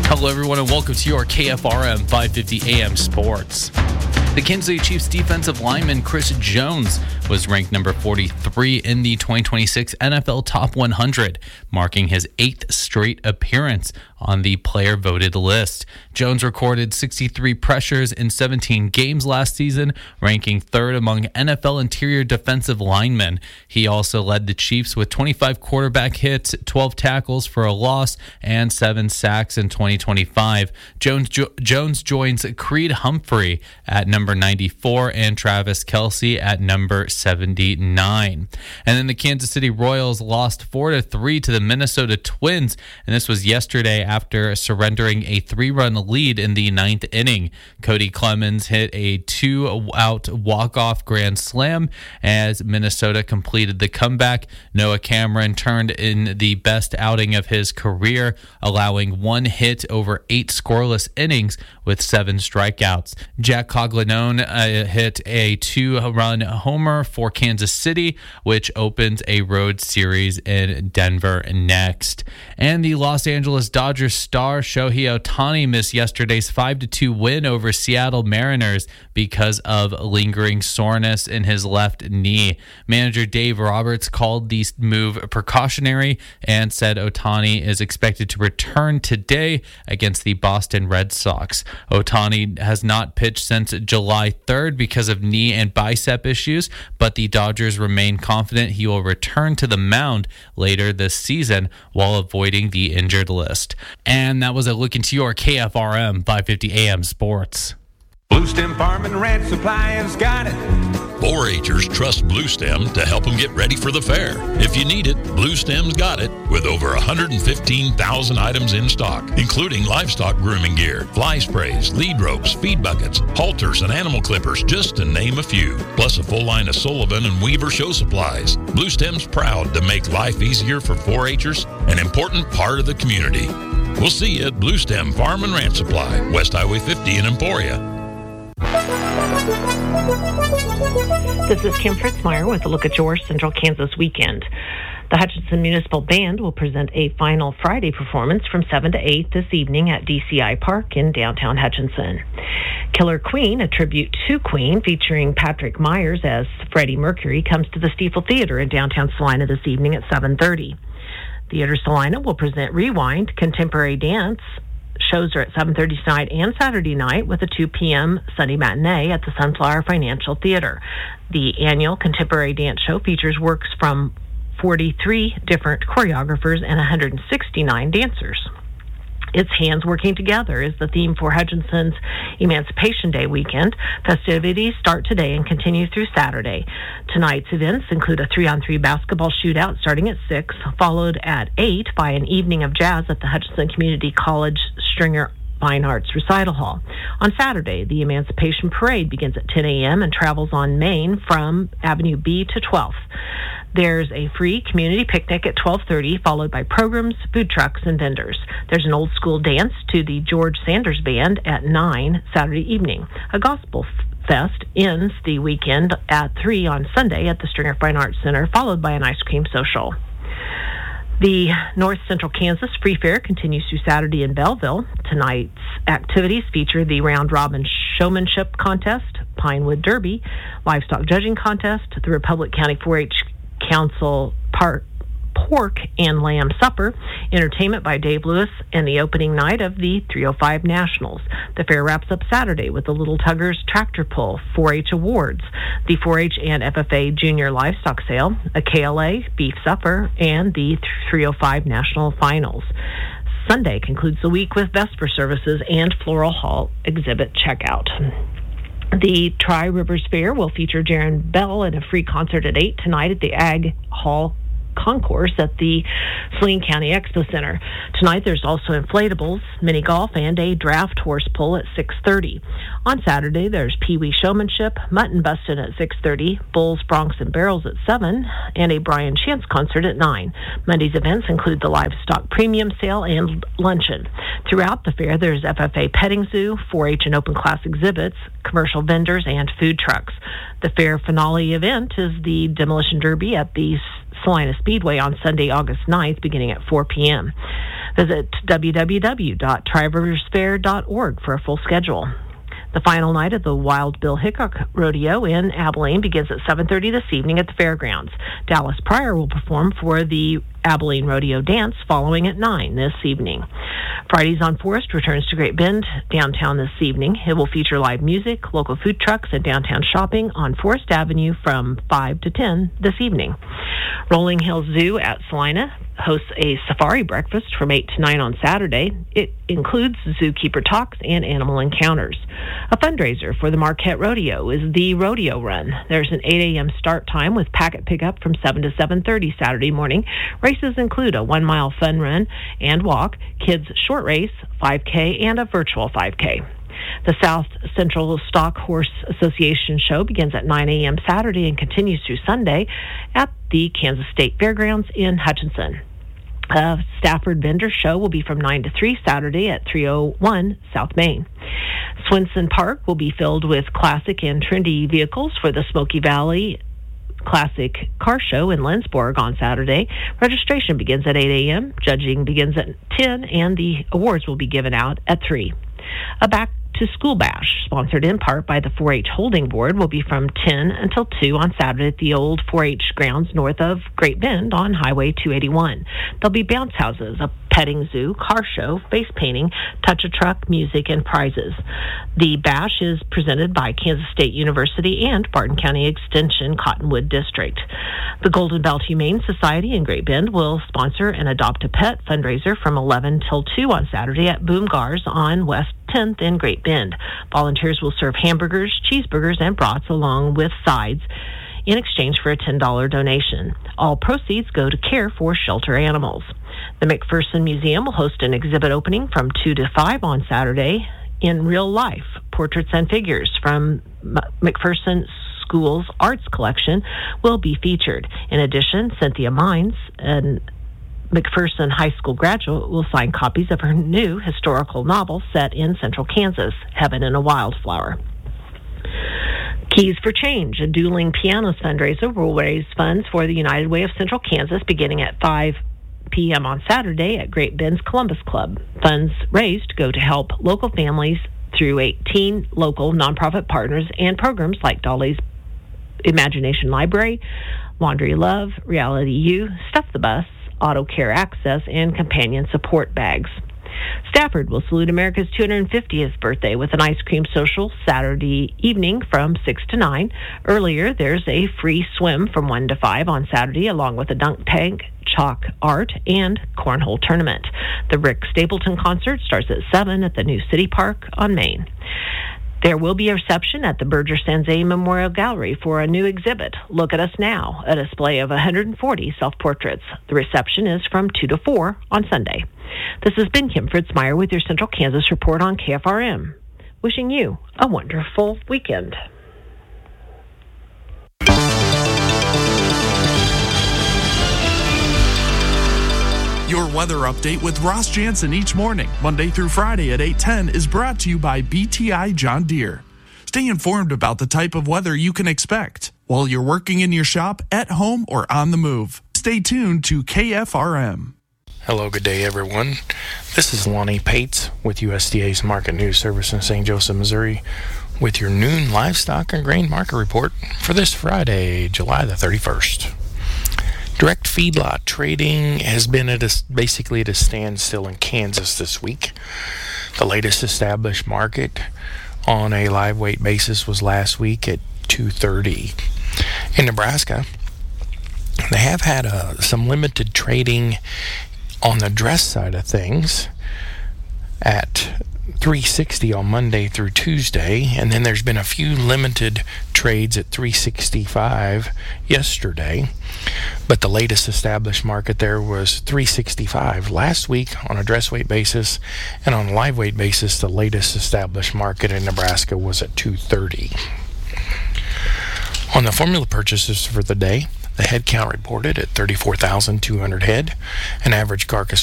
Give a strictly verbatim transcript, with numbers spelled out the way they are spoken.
Hello, everyone, and welcome to your K F R M five fifty A M Sports. The Kansas City Chiefs defensive lineman Chris Jones was ranked number forty-three in the twenty twenty-six N F L Top one hundred, marking his eighth straight appearance on the player-voted list. Jones recorded sixty-three pressures in seventeen games last season, ranking third among N F L interior defensive linemen. He also led the Chiefs with twenty-five quarterback hits, twelve tackles for a loss, and seven sacks in twenty twenty-five. Jones jo- Jones joins Creed Humphrey at number ninety-four and Travis Kelce at number seventy-nine. And then the Kansas City Royals lost four to three to the Minnesota Twins, and this was yesterday after surrendering a three-run lead in the ninth inning. Cody Clemens hit a two-out walk-off grand slam as Minnesota completed the comeback. Noah Cameron turned in the best outing of his career, allowing one hit over eight scoreless innings with seven strikeouts. Jack Coglianone uh, hit a two-run homer for Kansas City, which opens a road series in Denver next. And the Los Angeles Dodgers star Shohei Ohtani missed yesterday's five to two win over Seattle Mariners because of lingering soreness in his left knee. Manager Dave Roberts called the move precautionary and said Ohtani is expected to return today against the Boston Red Sox. Ohtani has not pitched since July third because of knee and bicep issues, but the Dodgers remain confident he will return to the mound later this season while avoiding the injured list. And that was a look into your K F R M five fifty A M Sports. Blue Stem Farm and Ranch Supply has got it. four H'ers trust Blue Stem to help them get ready for the fair. If you need it, Blue Stem's got it, with over one hundred fifteen thousand items in stock, including livestock grooming gear, fly sprays, lead ropes, feed buckets, halters, and animal clippers, just to name a few. Plus a full line of Sullivan and Weaver show supplies. Blue Stem's proud to make life easier for four H'ers, an important part of the community. We'll see you at Blue Stem Farm and Ranch Supply, West Highway fifty in Emporia. This is Kim Fritzmeyer with a look at your Central Kansas weekend. The Hutchinson Municipal Band will present a final Friday performance from seven to eight this evening at D C I Park in downtown Hutchinson. Killer Queen, a tribute to Queen featuring Patrick Myers as Freddie Mercury, comes to the Stiefel Theater in downtown Salina this evening at seven thirty. Theater Salina will present Rewind, contemporary dance. Shows are at seven thirty tonight and Saturday night with a two p.m. Sunday matinee at the Sunflower Financial Theater. The annual contemporary dance show features works from forty-three different choreographers and one hundred sixty-nine dancers. It's Hands Working Together is the theme for Hutchinson's Emancipation Day weekend. Festivities start today and continue through Saturday. Tonight's events include a three-on-three basketball shootout starting at six, followed at eight by an evening of jazz at the Hutchinson Community College Stringer Fine Arts Recital Hall. On Saturday, the Emancipation Parade begins at ten a.m. and travels on Main from Avenue B to twelfth. There's a free community picnic at twelve thirty, followed by programs, food trucks, and vendors. There's an old school dance to the George Sanders Band at nine Saturday evening. A gospel fest ends the weekend at three on Sunday at the Stringer Fine Arts Center, followed by an ice cream social. The North Central Kansas Free Fair continues through Saturday in Belleville. Tonight's activities feature the Round Robin Showmanship Contest, Pinewood Derby, Livestock Judging Contest, the Republic County four H Council Park Pork and Lamb Supper, entertainment by Dave Lewis, and the opening night of the three oh five Nationals. The fair wraps up Saturday with the Little Tuggers Tractor Pull, four H Awards, the four H and F F A Junior Livestock Sale, a K L A Beef Supper, and the three oh five National Finals. Sunday concludes the week with Vesper services and Floral Hall exhibit checkout. The Tri-Rivers Fair will feature Jaron Bell in a free concert at eight tonight at the Ag Hall Concourse at the Saline County Expo Center. Tonight there's also inflatables, mini golf, and a draft horse pull at six thirty. On Saturday there's Pee Wee Showmanship, Mutton Bustin' at six thirty, Bulls, Broncs, and Barrels at seven, and a Brian Chance concert at nine. Monday's events include the Livestock Premium Sale and Luncheon. Throughout the fair, there's F F A petting zoo, four H and open class exhibits, commercial vendors, and food trucks. The fair finale event is the Demolition Derby at the Salina Speedway on Sunday, August ninth, beginning at four p.m. Visit w w w dot tri rivers fair dot org for a full schedule. The final night of the Wild Bill Hickok Rodeo in Abilene begins at seven thirty this evening at the fairgrounds. Dallas Pryor will perform for the Abilene Rodeo Dance following at nine this evening. Fridays on Forest returns to Great Bend downtown this evening. It will feature live music, local food trucks, and downtown shopping on Forest Avenue from five to ten this evening. Rolling Hills Zoo at Salina hosts a safari breakfast from eight to nine on Saturday. It includes zookeeper talks and animal encounters. A fundraiser for the Marquette Rodeo is the Rodeo Run. There's an eight a.m. start time with packet pickup from seven to seven thirty Saturday morning. Races include a one-mile fun run and walk, kids short race, five K, and a virtual five K. The South Central Stock Horse Association show begins at nine a.m. Saturday and continues through Sunday at the Kansas State Fairgrounds in Hutchinson. A Stafford Vendor show will be from nine to three Saturday at three oh one South Main. Swinson Park will be filled with classic and trendy vehicles for the Smoky Valley Classic Car Show in Lensborg on Saturday. Registration begins at eight a.m., judging begins at ten, and the awards will be given out at three. A back to School Bash, sponsored in part by the four H Holding Board, will be from ten until two on Saturday at the old four H grounds north of Great Bend on Highway two eighty-one. There'll be bounce houses, a petting zoo, car show, face painting, touch-a-truck, music, and prizes. The bash is presented by Kansas State University and Barton County Extension Cottonwood District. The Golden Belt Humane Society in Great Bend will sponsor an Adopt a Pet fundraiser from eleven till two on Saturday at Boomgars on West tenth in Great Bend. Volunteers will serve hamburgers, cheeseburgers, and brats along with sides in exchange for a ten dollars donation. All proceeds go to care for shelter animals. The McPherson Museum will host an exhibit opening from two to five on Saturday. In real life, portraits and figures from McPherson School's arts collection will be featured. In addition, Cynthia Mines, an McPherson High School graduate, will sign copies of her new historical novel set in central Kansas, Heaven and a Wildflower. Keys for Change, a dueling pianos fundraiser, will raise funds for the United Way of Central Kansas beginning at five p.m. on Saturday at Great Bend's Columbus Club. Funds raised go to help local families through eighteen local nonprofit partners and programs like Dolly's Imagination Library, Laundry Love, Reality U, Stuff the Bus, Auto Care Access, and Companion Support Bags. Stafford will salute America's two hundred fiftieth birthday with an ice cream social Saturday evening from six to nine. Earlier, there's a free swim from one to five on Saturday, along with a dunk tank, chalk art, and cornhole tournament. The Rick Stapleton concert starts at seven at the new City Park on Main. There will be a reception at the Berger Sanzay Memorial Gallery for a new exhibit, Look at Us Now, a display of one hundred forty self-portraits. The reception is from two to four on Sunday. This has been Kim Fritzmeyer with your Central Kansas Report on K F R M. Wishing you a wonderful weekend. Your weather update with Ross Jansen each morning, Monday through Friday at eight ten, is brought to you by B T I John Deere. Stay informed about the type of weather you can expect while you're working in your shop, at home, or on the move. Stay tuned to K F R M. Hello, good day, everyone. This is Lonnie Pates with U S D A's Market News Service in Saint Joseph, Missouri, with your noon livestock and grain market report for this Friday, July the thirty-first. Direct feedlot trading has been at a, basically at a standstill in Kansas this week. The latest established market on a live weight basis was last week at two thirty. In Nebraska, they have had uh, some limited trading on the dress side of things at three sixty on Monday through Tuesday, and then there's been a few limited trades at three sixty-five yesterday, but the latest established market there was three sixty-five last week on a dress weight basis, and on a live weight basis the latest established market in Nebraska was at two thirty. On the formula purchases for the day, the head count reported at thirty-four thousand two hundred head, an average carcass